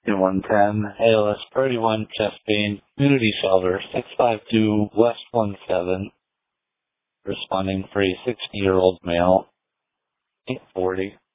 110, ALS Priority 1, chest pain, community shelter, 652 West 17, responding for a 60-year-old male, 840.